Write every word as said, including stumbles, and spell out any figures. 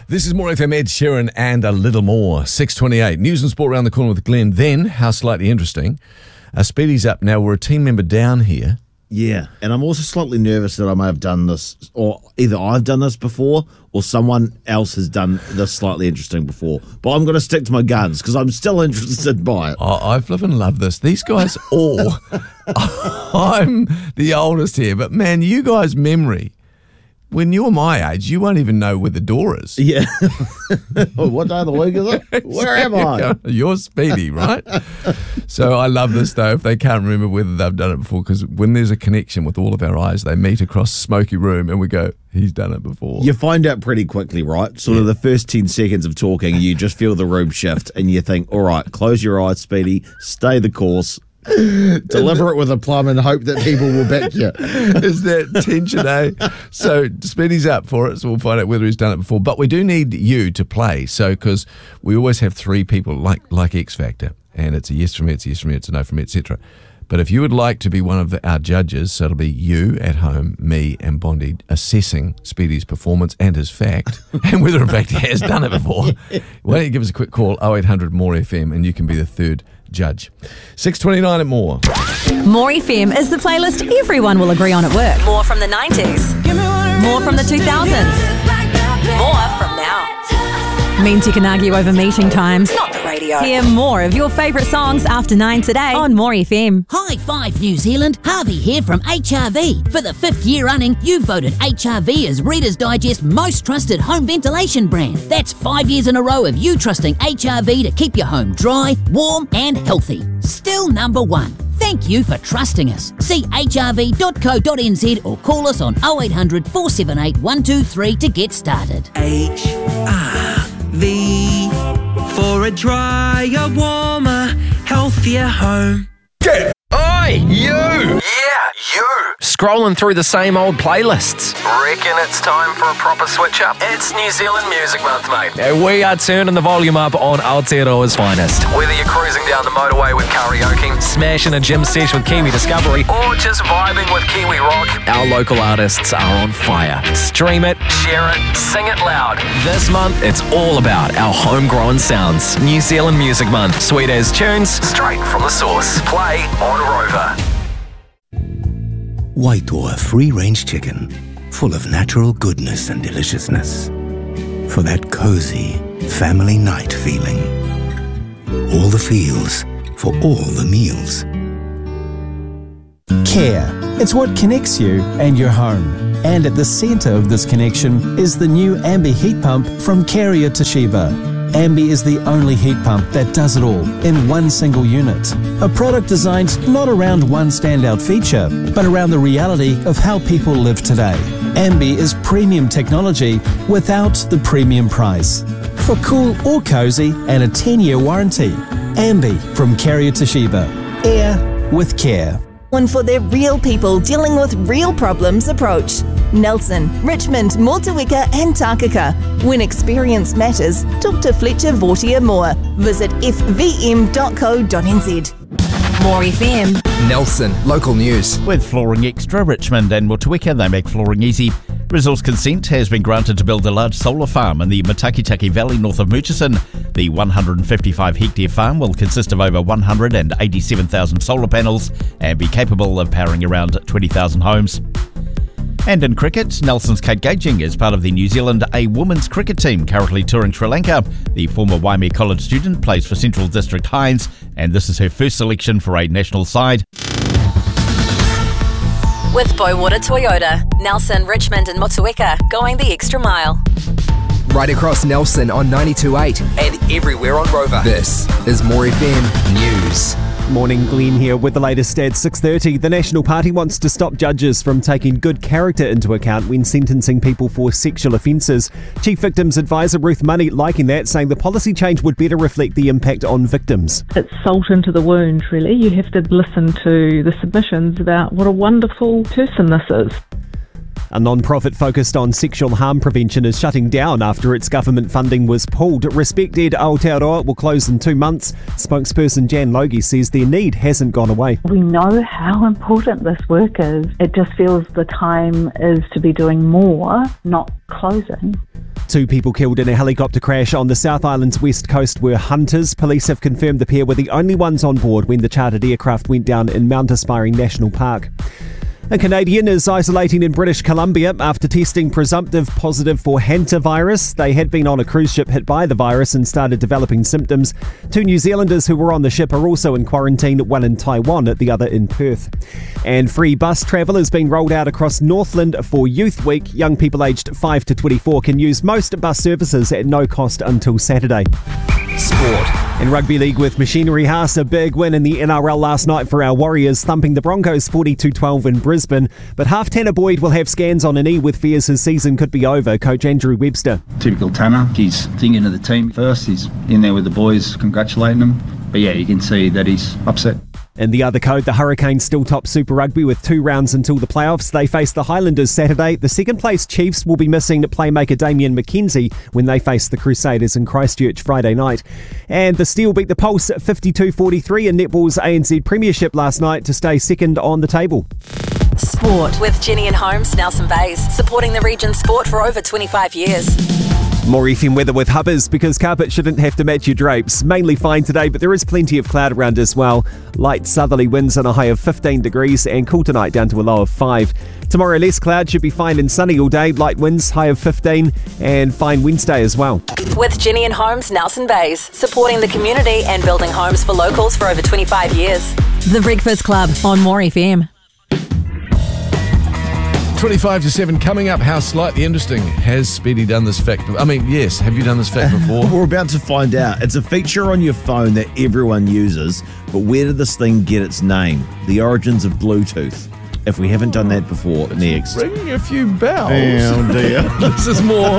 This is More F M, Ed Sheeran, and a little more. six twenty-eight. News and sport around the corner with Glenn. Then, how slightly interesting, uh, Speedy's up now. We're a team member down here. Yeah, and I'm also slightly nervous that I may have done this, or either I've done this before or someone else has done this slightly interesting before. But I'm going to stick to my guns because I'm still interested by it. Oh, I flippin' love this. These guys all... I'm the oldest here, but man, you guys' memory... When you're my age, you won't even know where the door is. Yeah. What day of the week is it? Where am I? You're Speedy, right? So I love this, though, if they can't remember whether they've done it before, because when there's a connection with all of our eyes, they meet across a smoky room and we go, he's done it before. You find out pretty quickly, right? Sort yeah. of the first ten seconds of talking, you just feel the room shift and you think, all right, close your eyes, Speedy, stay the course. Deliver it with a plum and hope that people will back you. Is that tension, eh? So Speedy's up for it, so we'll find out whether he's done it before. But we do need you to play, so because we always have three people like like X Factor, and it's a yes from me, it's a yes from me, it's a no from me, et cetera. But if you would like to be one of the, our judges, so it'll be you at home, me, and Bondi assessing Speedy's performance and his fact, and whether in fact he has done it before. Why don't you give us a quick call, oh eight hundred more F M, and you can be the third judge. six twenty-nine at More. More F M is the playlist everyone will agree on at work. More from the nineties. More from the two thousands. More from now. Means you can argue over meeting times, not the radio. Hear more of your favourite songs after nine today on More F M. High five, New Zealand. Harvey here from H R V. For the fifth year running, you voted H R V as Reader's Digest most trusted home ventilation brand. That's five years in a row of you trusting H R V to keep your home dry, warm and healthy. Still number one. Thank you for trusting us. See h r v dot co dot n z or call us on oh eight hundred, four seven eight, one two three to get started. H R V for a drier, warmer, healthier home. Get Oi, you! Yeah, you! Scrolling through the same old playlists. Reckon it's time for a proper switch up? It's New Zealand Music Month, mate. And we are turning the volume up on Aotearoa's finest. Whether you're cruising down the motorway with karaoke, smashing a gym sesh with Kiwi Discovery, or just vibing with Kiwi Rock, our local artists are on fire. Stream it, share it, sing it loud. This month, it's all about our homegrown sounds. New Zealand Music Month. Sweet as tunes, straight from the source. Play on Rover. Waitoa free-range chicken, full of natural goodness and deliciousness. For that cozy family night feeling. All the feels for all the meals. Care. It's what connects you and your home. And at the centre of this connection is the new Ambi heat pump from Carrier Toshiba. Ambi is the only heat pump that does it all in one single unit. A product designed not around one standout feature, but around the reality of how people live today. Ambi is premium technology without the premium price. For cool or cozy and a ten-year warranty. Ambi from Carrier Toshiba. Air with care. One for their real people dealing with real problems approach. Nelson, Richmond, Motueka and Takaka. When experience matters, talk to Fletcher Vortier Moore. Visit f v m dot co dot n z. More F M. Nelson, local news. With Flooring Extra, Richmond and Motueka, they make flooring easy. Resource consent has been granted to build a large solar farm in the Matakitaki Valley north of Murchison. The one hundred fifty-five hectare farm will consist of over one hundred eighty-seven thousand solar panels and be capable of powering around twenty thousand homes. And in cricket, Nelson's Kate Gaging is part of the New Zealand A women's cricket team currently touring Sri Lanka. The former Waimea College student plays for Central District Hinds, and this is her first selection for a national side. With Boywater Toyota, Nelson, Richmond and Motueka, going the extra mile. Right across Nelson on ninety-two point eight and everywhere on Rover. This is More F M News. Morning, Glenn here with the latest at six thirty. The National Party wants to stop judges from taking good character into account when sentencing people for sexual offences. Chief Victims Advisor Ruth Money liking that, saying the policy change would better reflect the impact on victims. It's salt into the wound, really. You have to listen to the submissions about what a wonderful person this is. A non-profit focused on sexual harm prevention is shutting down after its government funding was pulled. Respect Ed Aotearoa will close in two months. Spokesperson Jan Logie says their need hasn't gone away. We know how important this work is. It just feels the time is to be doing more, not closing. Two people killed in a helicopter crash on the South Island's west coast were hunters. Police have confirmed the pair were the only ones on board when the chartered aircraft went down in Mount Aspiring National Park. A Canadian is isolating in British Columbia after testing presumptive positive for hantavirus. They had been on a cruise ship hit by the virus and started developing symptoms. Two New Zealanders who were on the ship are also in quarantine, one in Taiwan, the other in Perth. And free bus travel has been rolled out across Northland for Youth Week. Young people aged five to twenty-four can use most bus services at no cost until Saturday. Sport. In rugby league with Machinery Haas, a big win in the N R L last night for our Warriors, thumping the Broncos forty-two twelve in Brisbane. But half Tanner Boyd will have scans on a knee with fears his season could be over. Coach Andrew Webster. Typical Tanner. He's thinking of the team first. He's in there with the boys, congratulating them. But yeah, you can see that he's upset. In the other code, the Hurricanes still top Super Rugby with two rounds until the playoffs. They face the Highlanders Saturday. The second-place Chiefs will be missing playmaker Damien McKenzie when they face the Crusaders in Christchurch Friday night. And the Steel beat the Pulse fifty-two forty-three in netball's A N Z Premiership last night to stay second on the table. Sport with Jenny and Holmes, Nelson Bays, supporting the region's sport for over twenty-five years. More F M weather with Hubbers, because carpet shouldn't have to match your drapes. Mainly fine today, but there is plenty of cloud around as well. Light southerly winds and a high of fifteen degrees, and cool tonight down to a low of five. Tomorrow less cloud, should be fine and sunny all day. Light winds, high of fifteen, and fine Wednesday as well. With Jenny and Holmes, Nelson Bays, supporting the community and building homes for locals for over twenty-five years. The Breakfast Club on More F M. twenty-five to seven coming up. How slightly interesting has Speedy done this fact? I mean, yes, have you done this fact before? We're about to find out. It's a feature on your phone that everyone uses, but where did this thing get its name? The origins of Bluetooth. If we haven't done that before, next. Ringing a few bells. Oh dear. This is more